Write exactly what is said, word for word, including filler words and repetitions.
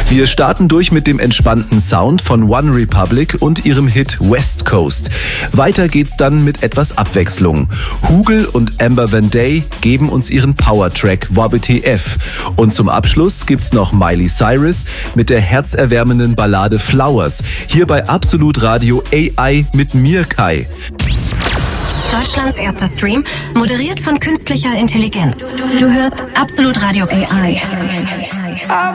Wir starten durch mit dem entspannten Sound von One Republic und ihrem Hit West Coast. Weiter geht's dann mit etwas Abwechslung. Hugel und Amber Van Day geben uns ihren Power-Track W W T F. Und zum Abschluss gibt's noch Miley Cyrus mit der herzerwärmenden Ballade Flowers. Hier bei Absolut Radio A I mit mir, Kai. Deutschlands erster Stream, moderiert von künstlicher Intelligenz. Du hörst Absolut Radio A I.